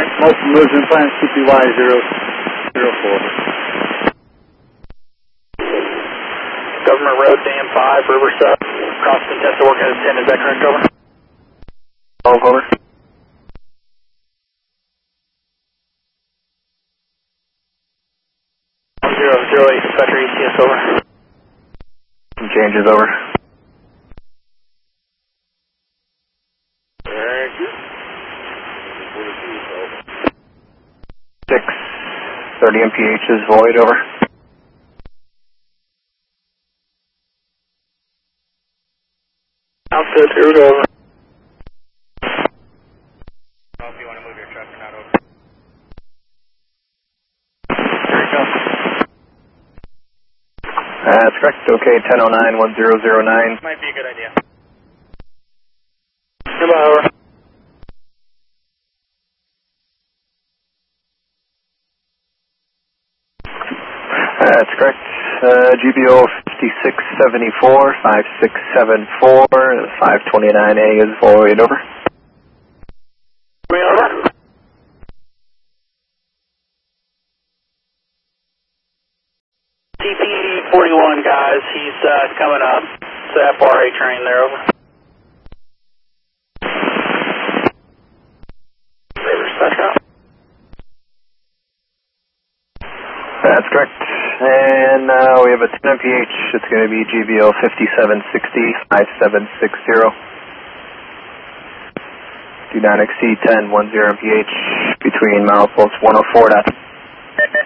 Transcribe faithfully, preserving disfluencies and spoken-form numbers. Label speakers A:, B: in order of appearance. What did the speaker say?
A: Multiple moves and plans T P Y zero zero four.
B: Government Road, Dam five, Riverside, cross contested work at ten, is that correct, over?
C: Oh, over.
B: Zero zero eight, dispatcher E C S, over.
C: Some changes, over. Six thirty M P H is void, over.
B: Outfit, route, over.
C: I don't know if you want to move your truck or not, over.
B: There you go.
C: That's correct, okay, ten oh nine, one zero zero nine.
B: Might be a good idea. Goodbye, over.
C: That's correct. Uh, G B O fifty-six seventy-four, five six seven four, five twenty-nine A is void, over.
B: Over. T P forty-one, guys, he's uh, coming up. It's the F R A train there, over. Riverside.
C: That's correct. And uh, we have a ten M P H. It's going to be G B O fifty-seven sixty, five seven six zero. Do not exceed ten, one zero M P H between milepost one oh four dot